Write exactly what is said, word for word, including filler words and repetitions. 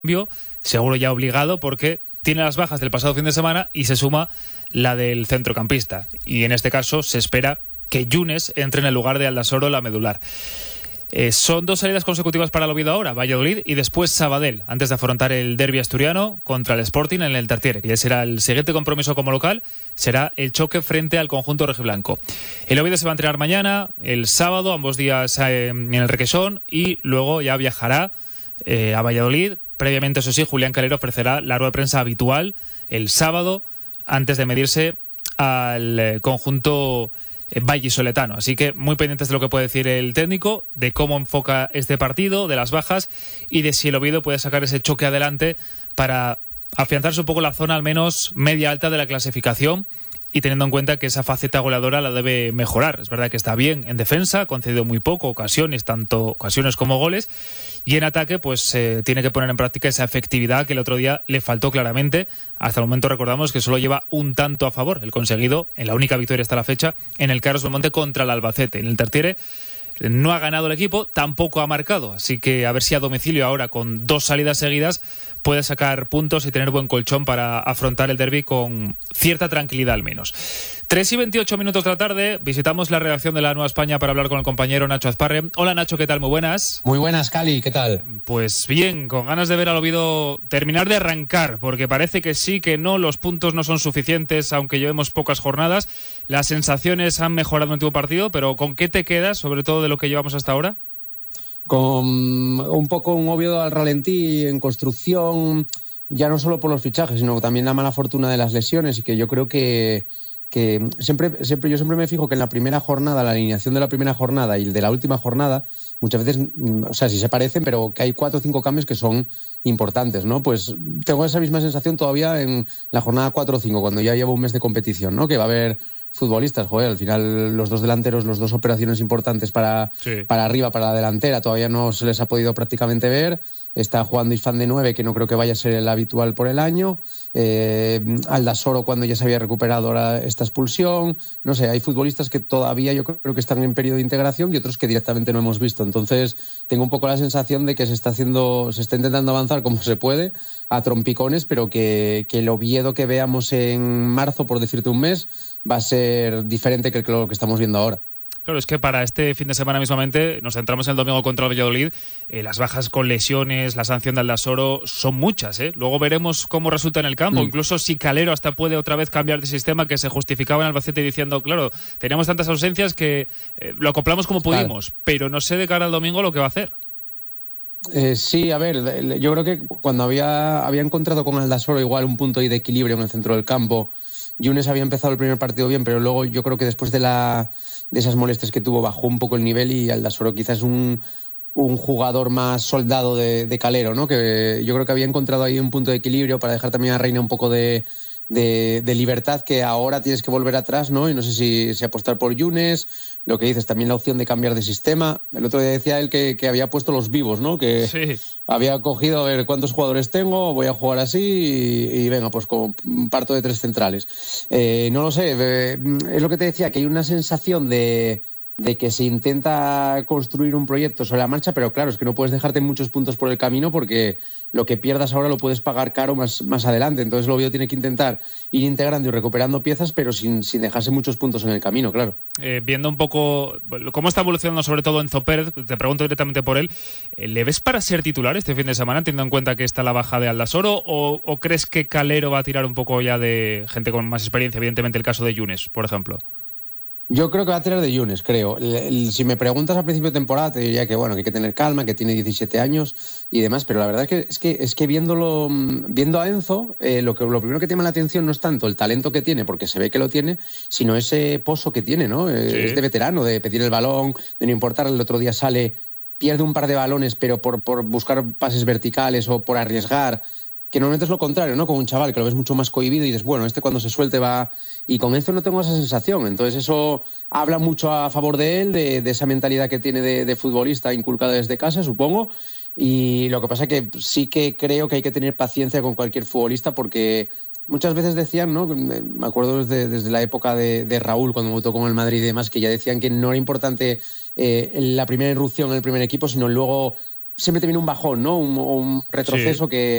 cambio, seguro ya obligado, porque tiene las bajas del pasado fin de semana y se suma la del centrocampista. Y en este caso se espera que Younes entre en el lugar de Aldasoro, la medular. Eh, son dos salidas consecutivas para el Oviedo ahora, Valladolid y después Sabadell, antes de afrontar el derbi asturiano contra el Sporting en el Tartiere, que ya será el siguiente compromiso como local, será el choque frente al conjunto rojiblanco. El Oviedo se va a entrenar mañana, el sábado, ambos días eh, en el Requesón, y luego ya viajará eh, a Valladolid. Previamente, eso sí, Julián Calero ofrecerá la rueda de prensa habitual el sábado, antes de medirse al eh, conjunto vallisoletano. Así que muy pendientes de lo que puede decir el técnico, de cómo enfoca este partido, de las bajas y de si el Oviedo puede sacar ese choque adelante para afianzarse un poco la zona al menos media alta de la clasificación, y teniendo en cuenta que esa faceta goleadora la debe mejorar. Es verdad que está bien en defensa, ha concedido muy poco ocasiones, tanto ocasiones como goles, y en ataque pues eh, tiene que poner en práctica esa efectividad que el otro día le faltó claramente. Hasta el momento recordamos que solo lleva un tanto a favor, el conseguido en la única victoria hasta la fecha en el Carlos Belmonte contra el Albacete. En el Tartiere no ha ganado el equipo, tampoco ha marcado, así que a ver si a domicilio ahora, con dos salidas seguidas, puede sacar puntos y tener buen colchón para afrontar el derbi con cierta tranquilidad al menos. tres y veintiocho minutos de la tarde, visitamos la redacción de La Nueva España para hablar con el compañero Nacho Azparre. Hola Nacho, ¿qué tal? Muy buenas. Muy buenas, Cali, ¿qué tal? Pues bien, con ganas de ver al Oviedo terminar de arrancar, porque parece que sí, que no, los puntos no son suficientes, aunque llevemos pocas jornadas. Las sensaciones han mejorado en el último partido, pero ¿con qué te quedas, sobre todo de lo que llevamos hasta ahora? Con un poco un Oviedo al ralentí en construcción, ya no solo por los fichajes, sino también la mala fortuna de las lesiones, y que yo creo que, que siempre, siempre, yo siempre me fijo que en la primera jornada, la alineación de la primera jornada y el de la última jornada, muchas veces, o sea, sí se parecen, pero que hay cuatro o cinco cambios que son importantes, ¿no? Pues tengo esa misma sensación todavía en la jornada cuatro o cinco, cuando ya llevo un mes de competición, ¿no? Que va a haber futbolistas, joder, al final los dos delanteros, los dos operaciones importantes para, sí. para arriba, para la delantera, todavía no se les ha podido prácticamente ver. Está jugando Ifán de nueve, que no creo que vaya a ser el habitual por el año. Eh, Aldasoro, cuando ya se había recuperado ahora esta expulsión. No sé, hay futbolistas que todavía yo creo que están en periodo de integración y otros que directamente no hemos visto. Entonces, tengo un poco la sensación de que se está haciendo, se está intentando avanzar como se puede, a trompicones, pero que, que el Oviedo que veamos en marzo, por decirte un mes, va a ser diferente que lo que estamos viendo ahora. Claro, es que para este fin de semana mismamente nos centramos en el domingo contra el Valladolid. Eh, las bajas con lesiones, la sanción de Aldasoro son muchas, ¿eh? Luego veremos cómo resulta en el campo. Mm. Incluso si Calero hasta puede otra vez cambiar de sistema, que se justificaba en Albacete diciendo, claro, teníamos tantas ausencias que eh, lo acoplamos como pudimos, claro. Pero no sé de cara al domingo lo que va a hacer. Eh, sí, a ver, yo creo que cuando había, había encontrado con Aldasoro igual un punto ahí de equilibrio en el centro del campo, Younes había empezado el primer partido bien, pero luego yo creo que después de la de esas molestias que tuvo bajó un poco el nivel, y Aldasoro quizás es un, un jugador más soldado de, de Calero, ¿no? Que yo creo que había encontrado ahí un punto de equilibrio para dejar también a Reina un poco de, de, de libertad, que ahora tienes que volver atrás, ¿no? Y no sé si, si apostar por Younes, lo que dices, también la opción de cambiar de sistema. El otro día decía él que, que había puesto los vivos, ¿no? Que sí. Había cogido a ver cuántos jugadores tengo, voy a jugar así y, y venga, pues como parto de tres centrales. Eh, no lo sé, eh, es lo que te decía, que hay una sensación de, de que se intenta construir un proyecto sobre la marcha, pero claro, es que no puedes dejarte muchos puntos por el camino, porque lo que pierdas ahora lo puedes pagar caro más, más adelante. Entonces el Oviedo tiene que intentar ir integrando y recuperando piezas, pero sin, sin dejarse muchos puntos en el camino, claro. Eh, viendo un poco cómo está evolucionando sobre todo Enzo Pérez, te pregunto directamente por él, ¿le ves para ser titular este fin de semana, teniendo en cuenta que está la baja de Aldasoro, o, o crees que Calero va a tirar un poco ya de gente con más experiencia? Evidentemente el caso de Younes, por ejemplo. Yo creo que va a tener de Younes, creo. El, el, si me preguntas al principio de temporada, te diría que bueno, que hay que tener calma, que tiene diecisiete años y demás, pero la verdad es que es que, es que viéndolo, viendo a Enzo, eh, lo, que, lo primero que te llama la atención no es tanto el talento que tiene, porque se ve que lo tiene, sino ese pozo que tiene, ¿no? Eh, sí. Es de veterano, de pedir el balón, de no importar, el otro día sale, pierde un par de balones, pero por, por buscar pases verticales o por arriesgar, que normalmente es lo contrario, ¿no? Con un chaval que lo ves mucho más cohibido y dices, bueno, este cuando se suelte va... Y con Enzo no tengo esa sensación. Entonces eso habla mucho a favor de él, de, de esa mentalidad que tiene de, de futbolista inculcada desde casa, supongo. Y lo que pasa es que sí que creo que hay que tener paciencia con cualquier futbolista, porque muchas veces decían, ¿no? Me acuerdo desde, desde la época de, de Raúl, cuando votó con el Madrid y demás, que ya decían que no era importante eh, la primera irrupción en el primer equipo, sino luego siempre te viene un bajón, ¿no? Un, un retroceso Sí. que